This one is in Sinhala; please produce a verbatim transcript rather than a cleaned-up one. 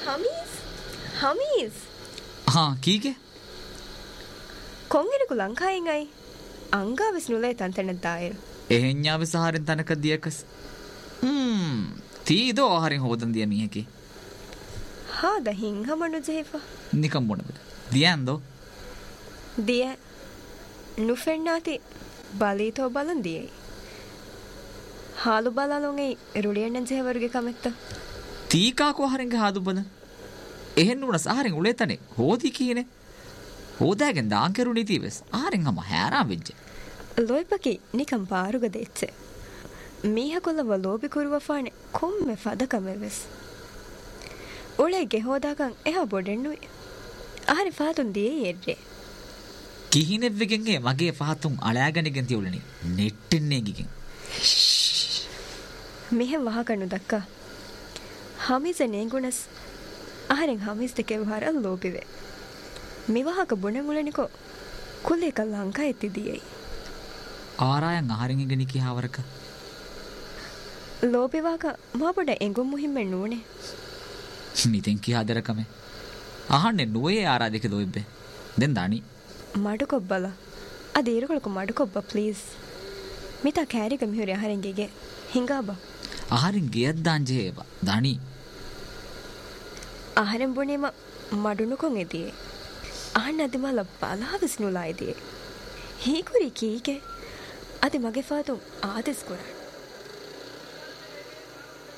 හමීස් හමීස් හා කීගේ කොංගෙනකු ලංකායෙන් අයි අංගා විස්නුලේ තන්තනත් දායර එහෙඤ්ඤාවෙ සහරෙන් තනක දියකස් හ්ම් තීදෝ ආහාරෙන් හොදන් දිය මීහකි හා දහින් හමනු ජේෆා නිකම් මොනද දියන්දෝ දිය නුෆෙන්නාති බලීතෝ බලන් දියයි ಹಾಲು ಬಲಾಲೊಂಗೆ ರುಳಿಯಣ್ಣನ ಜೇವರಿಗೆ ಕಮೆತ್ತ ತೀಕಾಕೋ ಹರಿಂಗೆ ಹಾದು ಬಲ එහෙන් නුන සාරෙන් උලේතනේ හෝදි කීනේ හෝදාගෙන් දාංකරු නීතිවෙස් ආරෙන් හම හැරා වෙජ්ජ ලොයිපකි නිකම් පාරුග දෙච්චේ මීහ කොල්ලව ලෝබි කුරුවෆානේ කොම්මෙ ෆදකමෙවෙස් උලේගේ හෝදාකන් එහා බොඩෙන්නුයි ආරි ෆාතුන් දියේ යෙරේ කිහිනෙව්වෙගෙන්ගේ මගේ ෆාතුන් අලෑගනිගෙන් තියුලනේ නෙට්ටෙන්නේ ගිගෙන් මෙහෙම වහකනු දක්කා හමිස ನೇಗುಣස් ಆಹರೆಂ ಹಮಿಸ್ ದೆ ಕೆವಹಾರ ಲೋಬಿವೆ ಮಿವಾಹಕ ಬುಣೆ ಮುಳನಿಕೋ ಕುಲ್ಲೆ ಕಲ್ಲ ಅಂಕ ಎತ್ತಿದಿಯೈ ಆರಾಯಂ ಆಹರೆಂ ಇಗನಿ ಕಿಹಾವರಕ ಲೋಬಿವಾಕ ಮಾಬಡ ಎಂಗು ಮುಹಿಮ್ಮೆ ನೂನೆ ಮಿತೆಂ ಕಿಹಾದರಕಮೆ ಆಹಣ್ಣೆ ನುವೆ ಆರಾದಿಕೆ ಲೋಯಿಬ್ಬೆ ದೆನ್ ದಾಣಿ ಮಡುಕೊಬ್ಬಲ ಅದ ಇರುಗಳಕು ಮಡುಕೊಬ್ಬ ಪ್ಲೀಸ್ ಮಿತಾ ಕ್ಯಾರಿಗ ಮಿಹುರಿ ಆಹರೆಂಗಿಗೆ ಹಿಂಗಾಬ ಆಹರೆಂ ಗಿಯದ್ದಾಂಜೇವ ದಾಣಿ ಆಹರೆಂ ಬುಣಿಮ ಮಡುನುಕೊಂ ಎದಿಯೆ ಆಹಣ್ಣ ಅದಿಮಲ ಬಲಹವಿಸ್ನುಲಾ ಎದಿಯೆ ಹೀಕುರಿ ಕೀಗೆ ಅದಿ ಮಗೆ ಫಾತು ಆದಿಸ್ ಕೊರ